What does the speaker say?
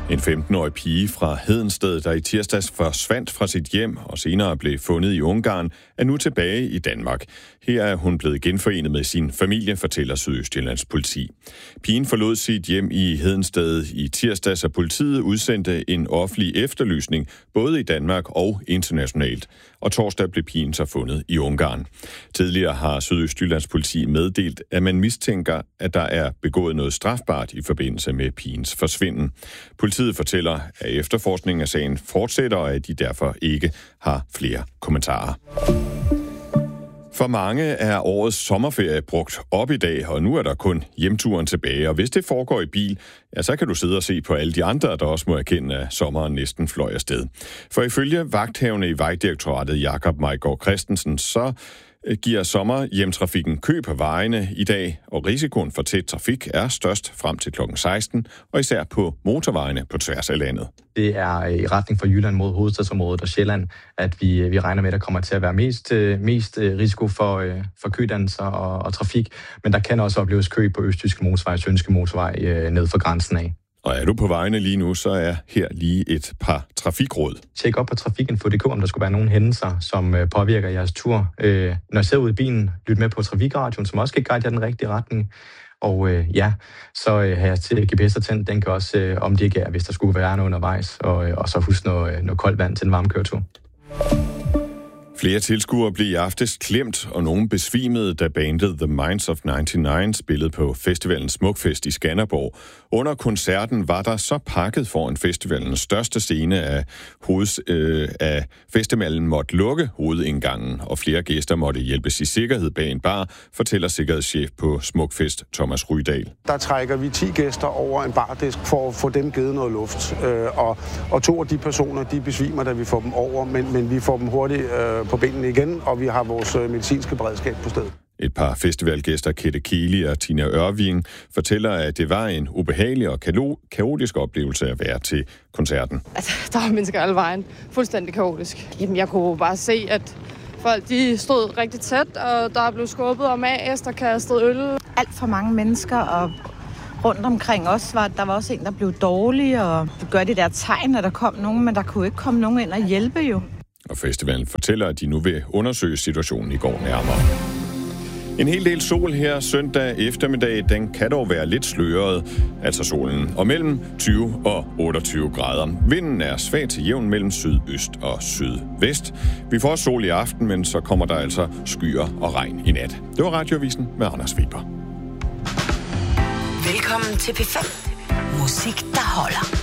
En 15-årig pige fra Hedensted, der i tirsdags forsvandt fra sit hjem og senere blev fundet i Ungarn, er nu tilbage i Danmark. Her er hun blevet genforenet med sin familie, fortæller Sydøstjyllands politi. Pigen forlod sit hjem i Hedensted i tirsdags, og politiet udsendte en offentlig efterlysning både i Danmark og internationalt. Og torsdag blev pigen så fundet i Ungarn. Tidligere har Sydøstjyllands politi meddelt, at man mistænker, at der er begået noget strafbart i forbindelse med pigens forsvinden. Politiet fortæller, at efterforskningen af sagen fortsætter, og at de derfor ikke har flere kommentarer. For mange er årets sommerferie brugt op i dag, og nu er der kun hjemturen tilbage. Og hvis det foregår i bil, ja, så kan du sidde og se på alle de andre, der også må erkende, at sommeren næsten fløj afsted. For ifølge vagthavende i Vejdirektoratet Jakob Majgaard Christensen, så giver sommerhjemtrafikken kø på vejene i dag, og risikoen for tæt trafik er størst frem til kl. 16, og især på motorvejene på tværs af landet. Det er i retning fra Jylland mod hovedstadsområdet og Sjælland, at vi regner med, at der kommer til at være mest risiko for kødannelser og trafik, men der kan også opleves kø på Østjyske Motorvej og Sønderjyske Motorvej ned for grænsen af. Og er du på vejene lige nu, så er her lige et par trafikråd. Tjek op på trafikinfo.dk, om der skulle være nogle hændelser, som påvirker jeres tur. Når I sidder ude i bilen, lyt med på trafikradioen, som også kan guide jer den rigtige retning. Og så har jeg til GPS tændt, den kan også omdirigere, hvis der skulle være noget undervejs. Og så husk noget koldt vand til en varme køretur. Flere tilskuere blev i aftes klemt, og nogen besvimede, da bandet The Minds of 99 spillede på festivalen Smukfest i Skanderborg. Under koncerten var der så pakket foran festivalens største scene, af festivalen måtte lukke hovedindgangen, og flere gæster måtte hjælpes i sikkerhed bag en bar, fortæller sikkerhedschef på Smukfest Thomas Rydahl. Der trækker vi 10 gæster over en bardisk for at få dem givet noget luft, og 2 af de personer, de besvimer, da vi får dem over, men vi får dem hurtigt på benene igen, og vi har vores medicinske beredskab på stedet. Et par festivalgæster, Kette Kili og Tina Ørving, fortæller, at det var en ubehagelig og kaotisk oplevelse at være til koncerten. Altså, der var mennesker alle vejen. Fuldstændig kaotisk. Jamen, jeg kunne bare se, at folk de stod rigtig tæt, og der blev skubbet og mas, der kastede øl. Alt for mange mennesker, og rundt omkring os der var også en, der blev dårlig, og gør det der tegn, at der kom nogen, men der kunne ikke komme nogen ind og hjælpe jo. Og festivalen fortæller, at de nu vil undersøge situationen i går nærmere. En hel del sol her søndag eftermiddag, den kan dog være lidt sløret, altså solen, og mellem 20 og 28 grader. Vinden er svag til jævn mellem sydøst og sydvest. Vi får sol i aften, men så kommer der altså skyer og regn i nat. Det var Radioavisen med Anders Weber. Velkommen til P5. Musik, der holder.